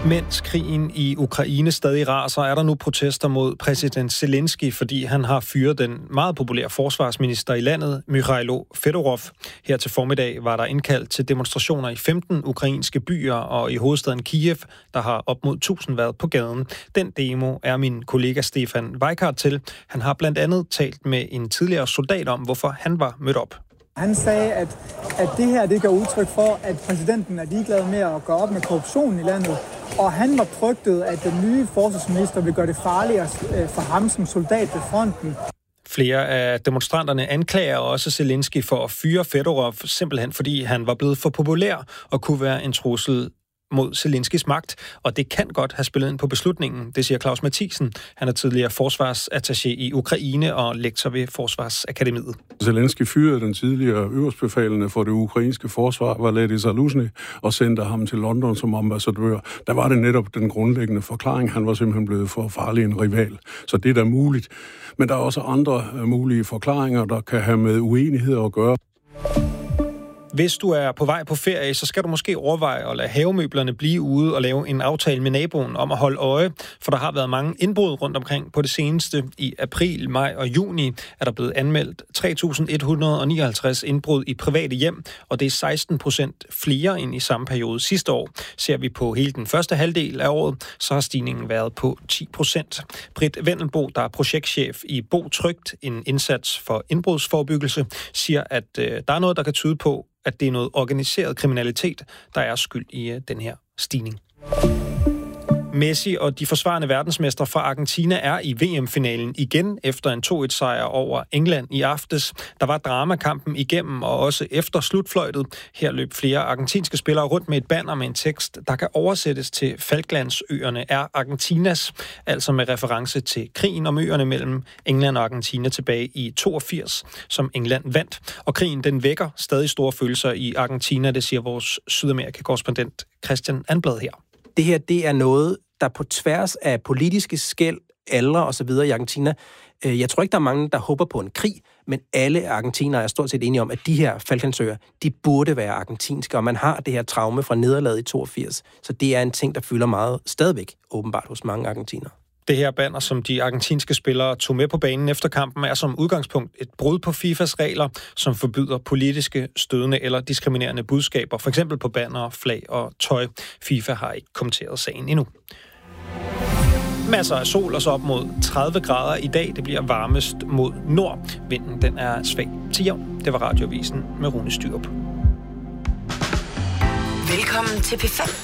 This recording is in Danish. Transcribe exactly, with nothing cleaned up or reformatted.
Mens krigen i Ukraine stadig raser, er der nu protester mod præsident Zelensky, fordi han har fyret den meget populære forsvarsminister i landet, Mikhailo Fedorov. Her til formiddag var der indkaldt til demonstrationer i femten ukrainske byer og i hovedstaden Kiev, der har op mod tusind været på gaden. Den demo er min kollega Stefan Weikart til. Han har blandt andet talt med en tidligere soldat om, hvorfor han var mødt op. Han sagde, at, at det her det gør udtryk for, at præsidenten er ligeglad med at gøre op med korruptionen i landet. Og han var frygtet, at den nye forsvarsminister vil gøre det farligere for ham som soldat ved fronten. Flere af demonstranterne anklager også Zelensky for at fyre Fedorov, simpelthen fordi han var blevet for populær og kunne være en trussel mod Zelenskys magt, og det kan godt have spillet ind på beslutningen, det siger Claus Mathisen. Han er tidligere forsvarsattaché i Ukraine og lektor ved Forsvarsakademiet. Zelensky fyrede den tidligere øverstbefalende for det ukrainske forsvar, Valery Zaluzhny, og sendte ham til London som ambassadør. Der var det netop den grundlæggende forklaring. Han var simpelthen blevet for farlig en rival. Så det er da muligt. Men der er også andre mulige forklaringer, der kan have med uenigheder at gøre. Hvis du er på vej på ferie, så skal du måske overveje at lade havemøblerne blive ude og lave en aftale med naboen om at holde øje, for der har været mange indbrud rundt omkring på det seneste. I april, maj og juni er der blevet anmeldt tre tusind et hundrede og nioghalvtreds indbrud i private hjem, og det er seksten procent flere end i samme periode sidste år. Ser vi på hele den første halvdel af året, så har stigningen været på ti procent. Britt Vendelbo, der er projektchef i Bo Trygt, en indsats for indbrudsforebyggelse, siger, at øh, der er noget, der kan tyde på, at det er noget organiseret kriminalitet, der er skyld i uh, den her stigning. Messi og de forsvarende verdensmestre fra Argentina er i V M-finalen igen efter en to et sejr over England i aftes. Der var dramakampen igennem og også efter slutfløjtet. Her løb flere argentinske spillere rundt med et banner med en tekst, der kan oversættes til Falklandsøerne er Argentinas, altså med reference til krigen om øerne mellem England og Argentina tilbage i toogfirs, som England vandt. Og krigen den vækker stadig store følelser i Argentina, det siger vores Sydamerika-korrespondent Christian Anblad her. Det her, det er noget, der på tværs af politiske skel, aldre og så videre i Argentina, jeg tror ikke, der er mange, der håber på en krig, men alle argentinere er stort set enige om, at de her Falklandsøer, de burde være argentinske, og man har det her traume fra nederlaget i toogfirs, så det er en ting, der fylder meget stadigvæk, åbenbart hos mange argentinere. Det her banner, som de argentinske spillere tog med på banen efter kampen, er som udgangspunkt et brud på FIFAs regler, som forbyder politiske, stødende eller diskriminerende budskaber, f.eks. på banner, flag og tøj. FIFA har ikke kommenteret sagen endnu. Masser af sol og så op mod tredive grader i dag. Det bliver varmest mod nord. Vinden den er svag til jævn. Det var Radioavisen med Rune Styrup. Velkommen til P fem.